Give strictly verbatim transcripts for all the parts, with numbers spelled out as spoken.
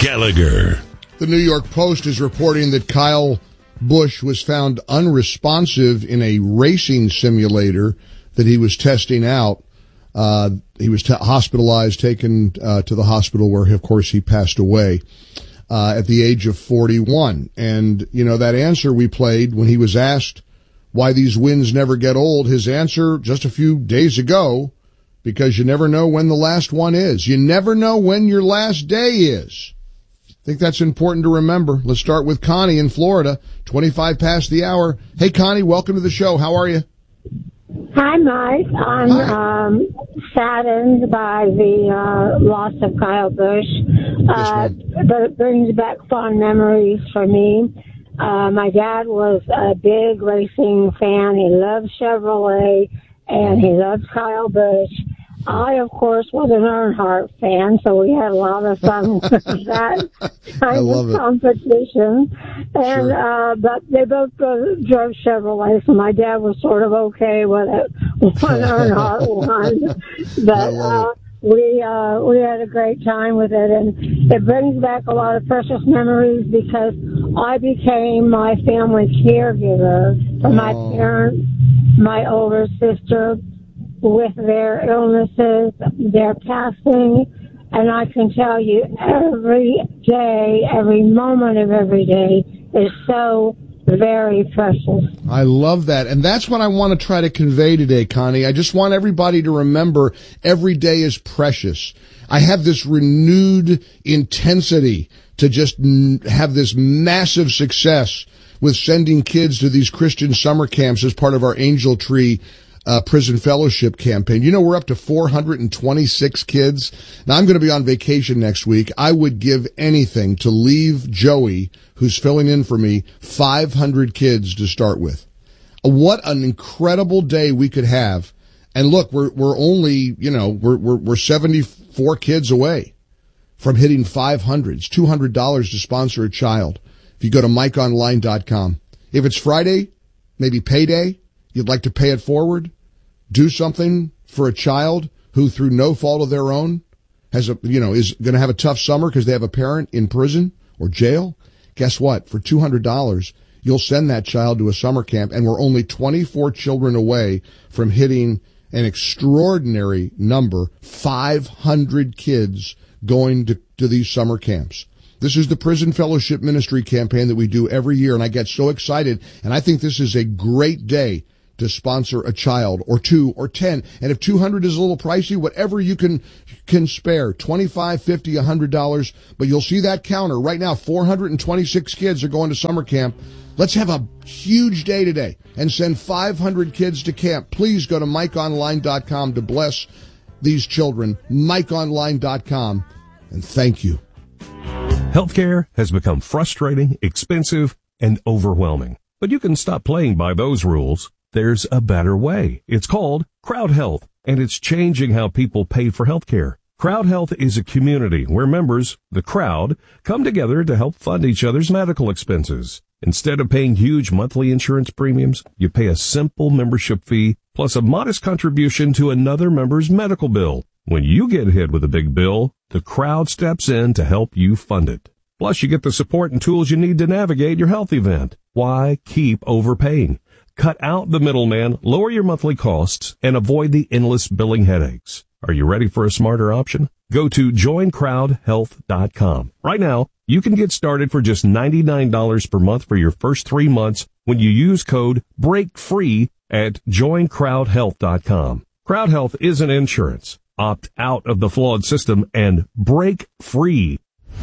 Gallagher. The New York Post is reporting that Kyle Busch was found unresponsive in a racing simulator that he was testing out. Uh, he was t- hospitalized, taken uh, to the hospital where, of course, he passed away uh, at the age of forty-one. And, you know, that answer we played when he was asked why these wins never get old, his answer just a few days ago, because you never know when the last one is. You never know when your last day is. I think that's important to remember. Let's start with Connie in Florida, twenty-five past the hour. Hey, Connie, welcome to the show. How are you? Hi, Mike. I'm Hi. Um, saddened by the uh, loss of Kyle Busch, uh, but it brings back fond memories for me. Uh, my dad was a big racing fan. He loved Chevrolet, and he loved Kyle Busch. I, of course, was an Earnhardt fan, so we had a lot of fun with that kind of it. competition. And Sure. uh, but they both uh, drove Chevrolet, so my dad was sort of okay with it. One Earnhardt won, but uh, we uh, we had a great time with it, and it brings back a lot of precious memories because I became my family caregiver for my Oh. parents, my older sister, with their illnesses, their passing, and I can tell you every day, every moment of every day is so very precious. I love that. And that's what I want to try to convey today, Connie. I just want everybody to remember every day is precious. I have this renewed intensity to just n- have this massive success with sending kids to these Christian summer camps as part of our Angel Tree Uh, prison fellowship campaign. You know, we're up to four hundred twenty-six kids. Now, I'm going to be on vacation next week. I would give anything to leave Joey, who's filling in for me, five hundred kids to start with. What an incredible day we could have. And look, we're, we're only, you know, we're, we're, we're seventy-four kids away from hitting five hundred. It's two hundred dollars to sponsor a child. If you go to mike online dot com. If it's Friday, maybe payday, you'd like to pay it forward, do something for a child who, through no fault of their own, has a, you know, is going to have a tough summer because they have a parent in prison or jail. Guess what? For two hundred dollars, you'll send that child to a summer camp, and we're only twenty-four children away from hitting an extraordinary number, five hundred kids going to, to these summer camps. This is the Prison Fellowship Ministry campaign that we do every year, and I get so excited, and I think this is a great day to sponsor a child or two or ten. And if two hundred is a little pricey, whatever you can can spare, twenty-five, fifty, one hundred dollars. But you'll see that counter right now. four hundred twenty-six kids are going to summer camp. Let's have a huge day today and send five hundred kids to camp. Please go to mike online dot com to bless these children. mike online dot com. And thank you. Healthcare has become frustrating, expensive, and overwhelming. But you can stop playing by those rules. There's a better way. It's called Crowd Health, and it's changing how people pay for healthcare. Crowd Health is a community where members, the crowd, come together to help fund each other's medical expenses. Instead of paying huge monthly insurance premiums, you pay a simple membership fee plus a modest contribution to another member's medical bill. When you get hit with a big bill, the crowd steps in to help you fund it. Plus, you get the support and tools you need to navigate your health event. Why keep overpaying? Cut out the middleman, lower your monthly costs, and avoid the endless billing headaches. Are you ready for a smarter option? Go to join crowd health dot com. Right now, you can get started for just ninety-nine dollars per month for your first three months when you use code BREAKFREE at join crowd health dot com. Crowd Health isn't insurance. Opt out of the flawed system and break free.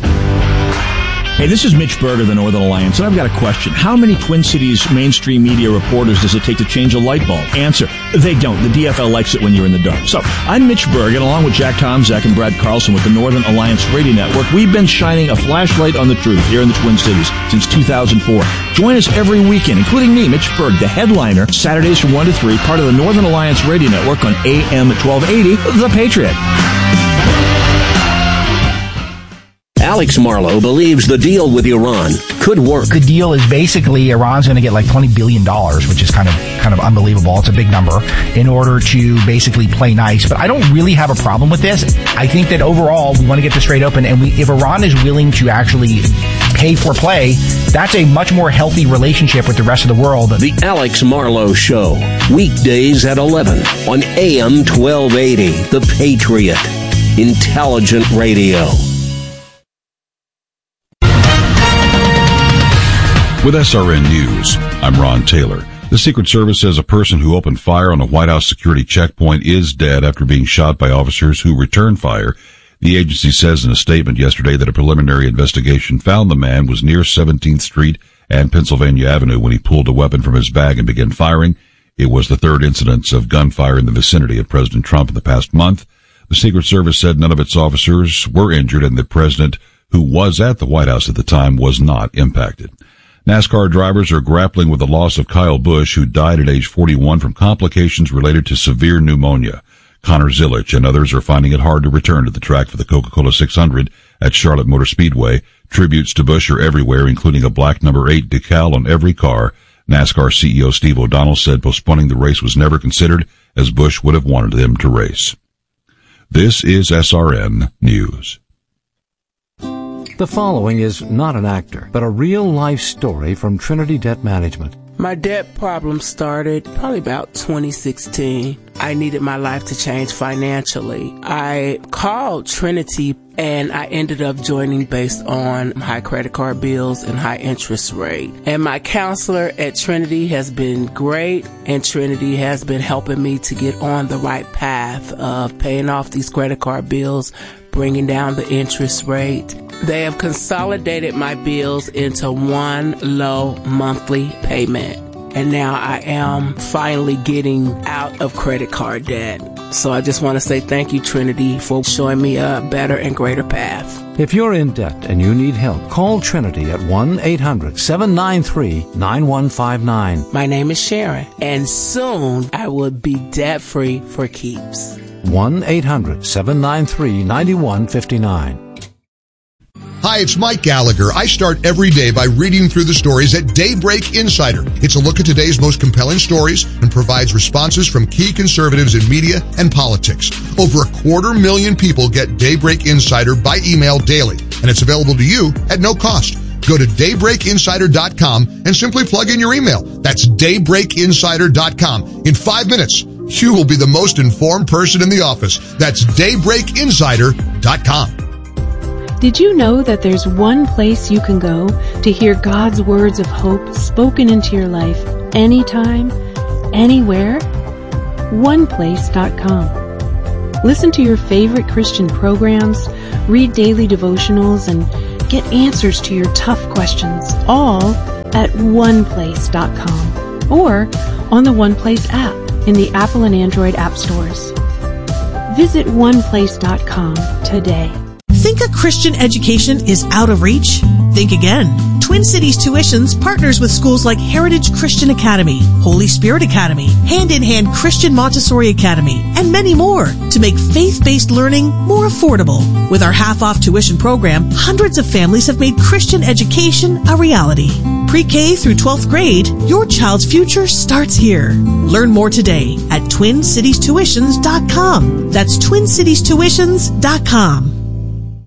Hey, this is Mitch Berger, the Northern Alliance, and I've got a question. How many Twin Cities mainstream media reporters does it take to change a light bulb? Answer, they don't. The D F L likes it when you're in the dark. So, I'm Mitch Berger, and along with Jack Tomzak and Brad Carlson with the Northern Alliance Radio Network, we've been shining a flashlight on the truth here in the Twin Cities since two thousand four. Join us every weekend, including me, Mitch Berg, the headliner, Saturdays from one to three, part of the Northern Alliance Radio Network on A M twelve eighty, The Patriot. Alex Marlowe believes the deal with Iran could work. The deal is basically Iran's going to get like twenty billion dollars, which is kind of kind of unbelievable. It's a big number, in order to basically play nice. But I don't really have a problem with this. I think that overall we want to get this trade open, and we, if Iran is willing to actually pay for play, that's a much more healthy relationship with the rest of the world. The Alex Marlowe Show, weekdays at eleven on A M twelve eighty, The Patriot. Intelligent radio. With S R N News, I'm Ron Taylor. The Secret Service says a person who opened fire on a White House security checkpoint is dead after being shot by officers who returned fire. The agency says in a statement yesterday that a preliminary investigation found the man was near seventeenth Street and Pennsylvania Avenue when he pulled a weapon from his bag and began firing. It was the third incidence of gunfire in the vicinity of President Trump in the past month. The Secret Service said none of its officers were injured and the president, who was at the White House at the time, was not impacted. NASCAR drivers are grappling with the loss of Kyle Busch, who died at age forty-one from complications related to severe pneumonia. Connor Zilisch and others are finding it hard to return to the track for the Coca-Cola six hundred at Charlotte Motor Speedway. Tributes to Busch are everywhere, including a black number eight decal on every car. NASCAR C E O Steve O'Donnell said postponing the race was never considered, as Busch would have wanted them to race. This is S R N News. The following is not an actor, but a real-life story from Trinity Debt Management. My debt problem started probably about twenty sixteen. I needed my life to change financially. I called Trinity and I ended up joining based on high credit card bills and high interest rate. And my counselor at Trinity has been great, and Trinity has been helping me to get on the right path of paying off these credit card bills, bringing down the interest rate. They have consolidated my bills into one low monthly payment. And now I am finally getting out of credit card debt. So I just want to say thank you, Trinity, for showing me a better and greater path. If you're in debt and you need help, call Trinity at one eight hundred seven nine three nine one five nine. My name is Sharon, and soon I will be debt-free for keeps. one eight hundred seven nine three nine one five nine. Hi, it's Mike Gallagher. I start every day by reading through the stories at Daybreak Insider. It's a look at today's most compelling stories and provides responses from key conservatives in media and politics. Over a quarter million people get Daybreak Insider by email daily, and it's available to you at no cost. Go to daybreak insider dot com and simply plug in your email. That's daybreak insider dot com. In five minutes, you will be the most informed person in the office. That's daybreak insider dot com. Did you know that there's one place you can go to hear God's words of hope spoken into your life anytime, anywhere? one place dot com. Listen to your favorite Christian programs, read daily devotionals, and get answers to your tough questions, all at one place dot com or on the OnePlace app in the Apple and Android app stores. Visit one place dot com today. Think a Christian education is out of reach? Think again. Twin Cities Tuitions partners with schools like Heritage Christian Academy, Holy Spirit Academy, Hand in Hand Christian Montessori Academy, and many more to make faith-based learning more affordable. With our half-off tuition program, hundreds of families have made Christian education a reality. Pre-K through twelfth grade, your child's future starts here. Learn more today at twin cities tuitions dot com. That's twin cities tuitions dot com.